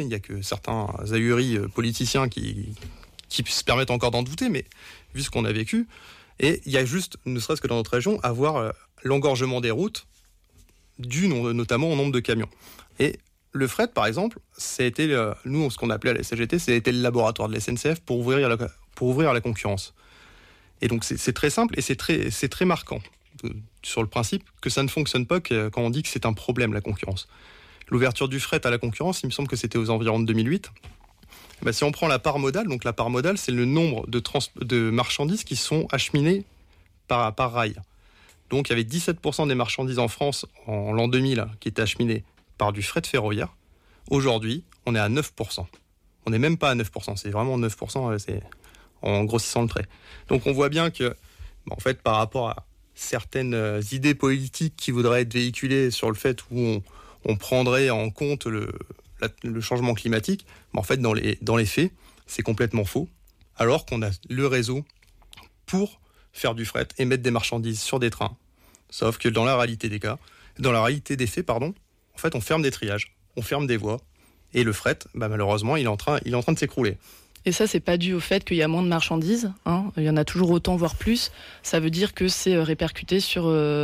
n'y a que certains ahuris politiciens qui se permettent encore d'en douter, mais vu ce qu'on a vécu, et il y a juste, ne serait-ce que dans notre région, à voir l'engorgement des routes, dû notamment au nombre de camions. Et le fret, par exemple, ça a été, nous, ce qu'on appelait à la CGT, c'était le laboratoire de la SNCF pour ouvrir la concurrence. Et donc, c'est très simple et c'est très marquant sur le principe que ça ne fonctionne pas quand on dit que c'est un problème, la concurrence. L'ouverture du fret à la concurrence, il me semble que c'était aux environs de 2008. Si on prend la part modale, donc la part modale, c'est le nombre de marchandises qui sont acheminées par rail. Donc, il y avait 17% des marchandises en France en l'an 2000 qui étaient acheminées par du fret ferroviaire. Aujourd'hui, on est à 9%. On n'est même pas à 9%, c'est vraiment 9%, c'est en grossissant le trait. Donc, on voit bien que, en fait, par rapport à certaines idées politiques qui voudraient être véhiculées sur le fait où on prendrait en compte le changement climatique, en fait, dans les faits, c'est complètement faux, alors qu'on a le réseau pour faire du fret et mettre des marchandises sur des trains. Sauf que dans la réalité des faits, en fait, on ferme des triages, on ferme des voies, et le fret, malheureusement, il est en train de s'écrouler. Et ça, c'est pas dû au fait qu'il y a moins de marchandises, hein. Il y en a toujours autant, voire plus. Ça veut dire que c'est répercuté sur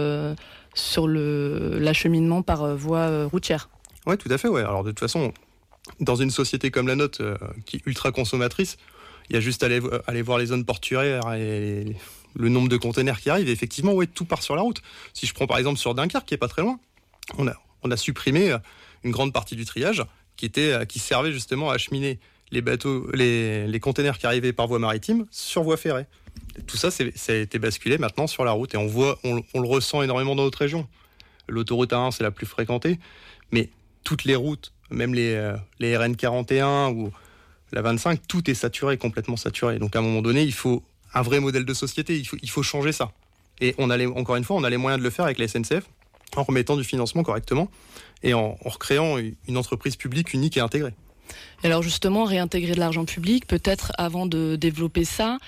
l'acheminement par voie routière. Oui, tout à fait. Ouais. Alors, de toute façon, dans une société comme la nôtre, qui est ultra consommatrice, il y a juste à aller voir les zones portuaires et le nombre de containers qui arrivent. Et effectivement, tout part sur la route. Si je prends par exemple sur Dunkerque, qui est pas très loin, on a supprimé une grande partie du triage qui servait justement à acheminer les bateaux, les containers qui arrivaient par voie maritime sur voie ferrée. Et tout ça, ça a été basculé maintenant sur la route et on le ressent énormément dans notre région. L'autoroute A1, c'est la plus fréquentée, mais toutes les routes, même les RN 41 ou la 25, tout est saturé, complètement saturé. Donc à un moment donné, il faut un vrai modèle de société, il faut changer ça. Et encore une fois, on a les moyens de le faire avec la SNCF, en remettant du financement correctement et en recréant une entreprise publique unique et intégrée. Et alors justement, réintégrer de l'argent public, peut-être avant de développer ça,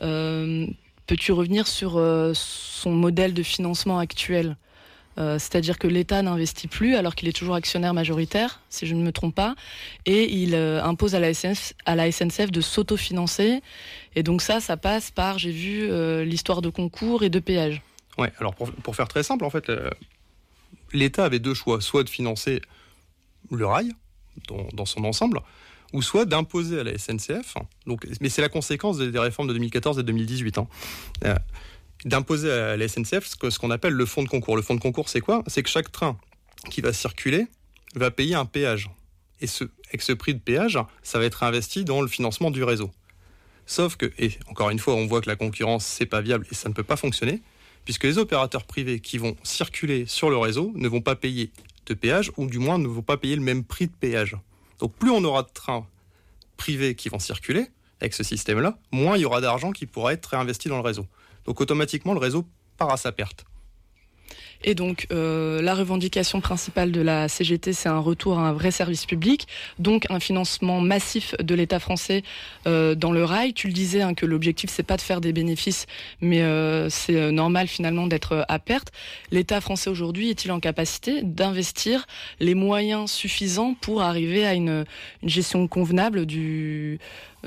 peux-tu revenir sur son modèle de financement actuel ? C'est-à-dire que l'État n'investit plus alors qu'il est toujours actionnaire majoritaire, si je ne me trompe pas, et il impose à la SNCF de s'autofinancer. Et donc ça passe par, j'ai vu, l'histoire de concours et de péages. Ouais, alors pour faire très simple, en fait, l'État avait deux choix, soit de financer le rail dans son ensemble, ou soit d'imposer à la SNCF, mais c'est la conséquence des réformes de 2014 et 2018, d'imposer à la SNCF ce qu'on appelle le fonds de concours. Le fonds de concours, c'est quoi ? C'est que chaque train qui va circuler va payer un péage. Et avec ce prix de péage, ça va être investi dans le financement du réseau. Sauf que, et encore une fois, on voit que la concurrence, c'est pas viable et ça ne peut pas fonctionner, puisque les opérateurs privés qui vont circuler sur le réseau ne vont pas payer de péage, ou du moins ne vont pas payer le même prix de péage. Donc plus on aura de trains privés qui vont circuler avec ce système-là, moins il y aura d'argent qui pourra être réinvesti dans le réseau. Donc automatiquement, le réseau part à sa perte. Et donc, la revendication principale de la CGT, c'est un retour à un vrai service public, donc un financement massif de l'État français dans le rail. Tu le disais, que l'objectif, c'est pas de faire des bénéfices, mais c'est normal finalement d'être à perte. L'État français aujourd'hui est-il en capacité d'investir les moyens suffisants pour arriver à une gestion convenable des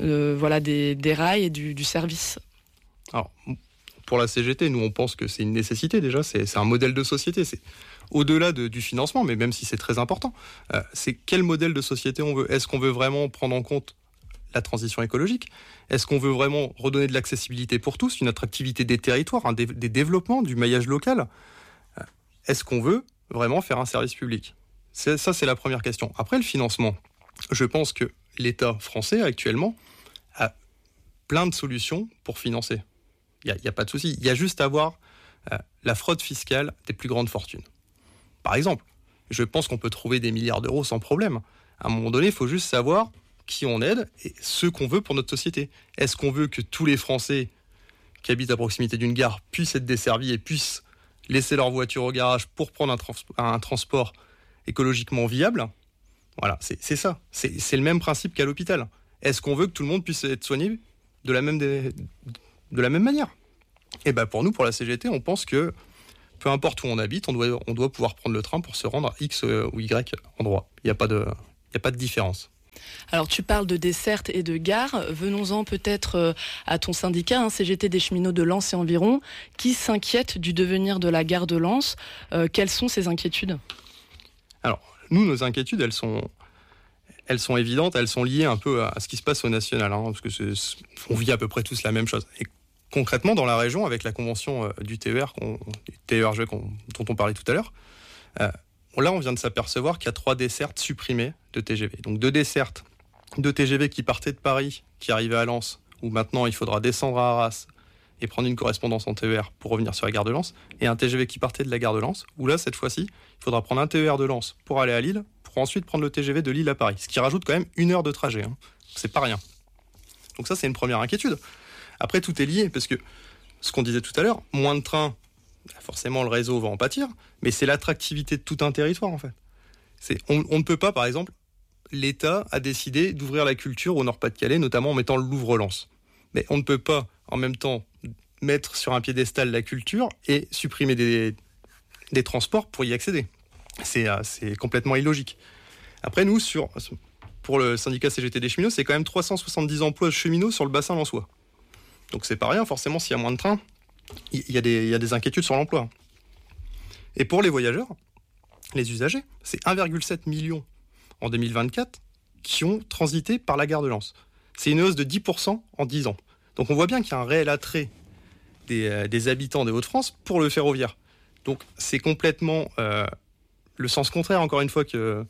rails et du service ? Alors, pour la CGT, nous on pense que c'est une nécessité déjà, c'est un modèle de société, c'est au-delà du financement, mais même si c'est très important, c'est quel modèle de société on veut. Est-ce qu'on veut vraiment prendre en compte la transition écologique ? Est-ce qu'on veut vraiment redonner de l'accessibilité pour tous, une attractivité des territoires, des développements, du maillage local ? Est-ce qu'on veut vraiment faire un service public ? Ça, c'est la première question. Après, le financement, je pense que l'État français actuellement a plein de solutions pour financer. Il n'y a pas de souci. Il y a juste à voir la fraude fiscale des plus grandes fortunes. Par exemple, je pense qu'on peut trouver des milliards d'euros sans problème. À un moment donné, il faut juste savoir qui on aide et ce qu'on veut pour notre société. Est-ce qu'on veut que tous les Français qui habitent à proximité d'une gare puissent être desservis et puissent laisser leur voiture au garage pour prendre un transport écologiquement viable ? Voilà, c'est ça. C'est le même principe qu'à l'hôpital. Est-ce qu'on veut que tout le monde puisse être soigné de la même manière ? Et pour nous, pour la CGT, on pense que peu importe où on habite, on doit pouvoir prendre le train pour se rendre à X ou Y endroit. Il n'y a pas de différence. Alors tu parles de desserte et de gare, venons-en peut-être à ton syndicat, CGT des cheminots de Lens et environ, qui s'inquiète du devenir de la gare de Lens. Quelles sont ces inquiétudes ? Alors, nous, nos inquiétudes, elles sont évidentes, elles sont liées un peu à ce qui se passe au national, parce que on vit à peu près tous la même chose. Et concrètement, dans la région, avec la convention du TER, TERG dont on parlait tout à l'heure, là, on vient de s'apercevoir qu'il y a 3 dessertes supprimées de TGV. Donc 2 dessertes de TGV qui partaient de Paris, qui arrivaient à Lens, où maintenant il faudra descendre à Arras et prendre une correspondance en TER pour revenir sur la gare de Lens, et un TGV qui partait de la gare de Lens, où là, cette fois-ci, il faudra prendre un TER de Lens pour aller à Lille, pour ensuite prendre le TGV de Lille à Paris, ce qui rajoute quand même 1 heure de trajet. C'est pas rien. Donc ça, c'est une première inquiétude. Après, tout est lié, parce que ce qu'on disait tout à l'heure, moins de trains, forcément le réseau va en pâtir, mais c'est l'attractivité de tout un territoire, en fait. On ne peut pas, par exemple, l'État a décidé d'ouvrir la culture au Nord-Pas-de-Calais, notamment en mettant le Louvre-Lens. Mais on ne peut pas, en même temps, mettre sur un piédestal la culture et supprimer des transports pour y accéder. C'est complètement illogique. Après, nous, pour le syndicat CGT des cheminots, c'est quand même 370 emplois de cheminots sur le bassin lensois. Donc c'est pas rien, forcément, s'il y a moins de trains, il y a des inquiétudes sur l'emploi. Et pour les voyageurs, les usagers, c'est 1,7 million en 2024 qui ont transité par la gare de Lens. C'est une hausse de 10% en 10 ans. Donc on voit bien qu'il y a un réel attrait des habitants des Hauts-de-France pour le ferroviaire. Donc c'est complètement le sens contraire, encore une fois, que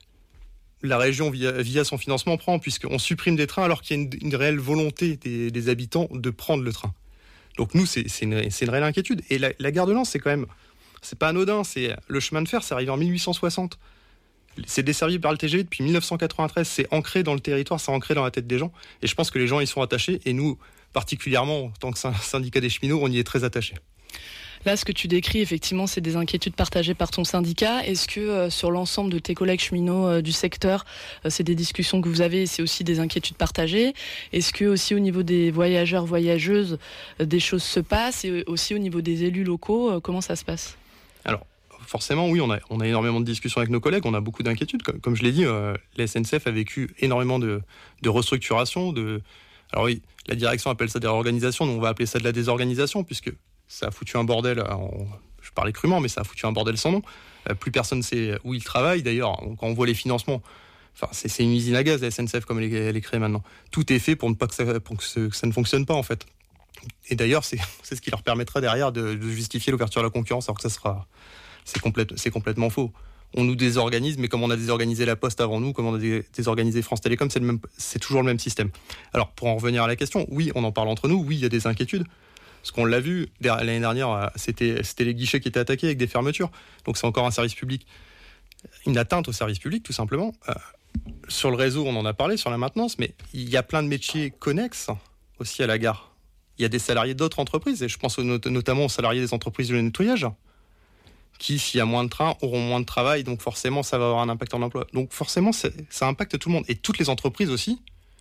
la région, via son financement, prend, puisqu'on supprime des trains alors qu'il y a une réelle volonté des habitants de prendre le train. Donc nous, c'est une réelle inquiétude. Et la gare de Lens, c'est pas anodin. Le chemin de fer, c'est arrivé en 1860. C'est desservi par le TGV depuis 1993. C'est ancré dans le territoire, c'est ancré dans la tête des gens. Et je pense que les gens y sont attachés. Et nous, particulièrement, en tant que syndicat des cheminots, on y est très attachés. Là, ce que tu décris, effectivement, c'est des inquiétudes partagées par ton syndicat. Est-ce que sur l'ensemble de tes collègues cheminots du secteur, c'est des discussions que vous avez et c'est aussi des inquiétudes partagées ? Est-ce que aussi au niveau des voyageurs, voyageuses, des choses se passent ? Et aussi au niveau des élus locaux, comment ça se passe ? Alors, forcément, oui, on a énormément de discussions avec nos collègues, on a beaucoup d'inquiétudes. Comme je l'ai dit, la SNCF a vécu énormément de restructuration. Alors oui, la direction appelle ça des réorganisations, nous on va appeler ça de la désorganisation, puisque ça a foutu un bordel, je parlais crûment, mais ça a foutu un bordel sans nom. Plus personne ne sait où il travaille. D'ailleurs, quand on voit les financements, c'est une usine à gaz, la SNCF, comme elle est créée maintenant. Tout est fait pour que ça ne fonctionne pas, en fait. Et d'ailleurs, c'est ce qui leur permettra derrière de justifier l'ouverture à la concurrence, alors que c'est complètement faux. On nous désorganise, mais comme on a désorganisé la Poste avant nous, comme on a désorganisé France Télécom, c'est toujours le même système. Alors, pour en revenir à la question, oui, on en parle entre nous, oui, il y a des inquiétudes. Parce qu'on l'a vu, l'année dernière, c'était les guichets qui étaient attaqués avec des fermetures. Donc c'est encore un service public, une atteinte au service public, tout simplement. Sur le réseau, on en a parlé, sur la maintenance, mais il y a plein de métiers connexes aussi à la gare. Il y a des salariés d'autres entreprises, et je pense notamment aux salariés des entreprises de nettoyage, qui, s'il y a moins de trains, auront moins de travail, donc forcément, ça va avoir un impact en emploi. Donc forcément, ça impacte tout le monde. Et toutes les entreprises aussi,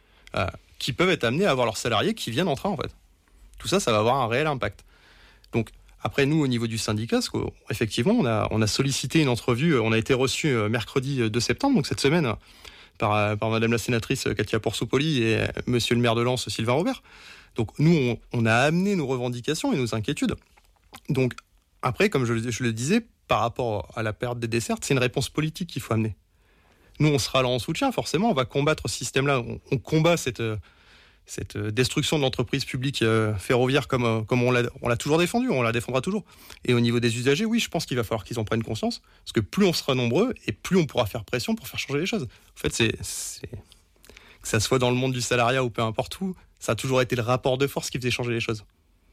qui peuvent être amenées à avoir leurs salariés qui viennent en train, en fait. Tout ça, ça va avoir un réel impact. Donc, après, nous, au niveau du syndicat, effectivement, on a sollicité une entrevue. On a été reçu mercredi 2 septembre, donc cette semaine, par madame la sénatrice Katia Porsoupoli et monsieur le maire de Lens, Sylvain Robert. Donc, nous, on a amené nos revendications et nos inquiétudes. Donc, après, comme je le disais, par rapport à la perte des dessertes, c'est une réponse politique qu'il faut amener. Nous, on sera là en soutien, forcément. On va combattre ce système-là. On combat cette destruction de l'entreprise publique ferroviaire comme on l'a toujours défendu, on la défendra toujours. Et au niveau des usagers, oui, je pense qu'il va falloir qu'ils en prennent conscience, parce que plus on sera nombreux, et plus on pourra faire pression pour faire changer les choses. En fait, que ça soit dans le monde du salariat ou peu importe où, ça a toujours été le rapport de force qui faisait changer les choses.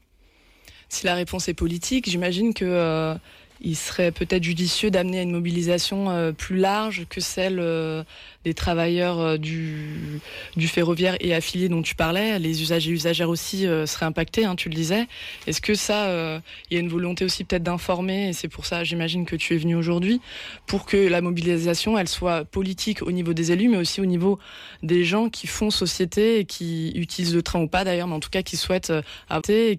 Si la réponse est politique, j'imagine que il serait peut-être judicieux d'amener à une mobilisation plus large que celle des travailleurs du ferroviaire et affiliés dont tu parlais. Les usagers et usagères aussi seraient impactés, tu le disais. Est-ce que ça, il y a une volonté aussi peut-être d'informer, et c'est pour ça, j'imagine, que tu es venu aujourd'hui, pour que la mobilisation, elle soit politique au niveau des élus, mais aussi au niveau des gens qui font société et qui utilisent le train ou pas d'ailleurs, mais en tout cas qui souhaitent adopter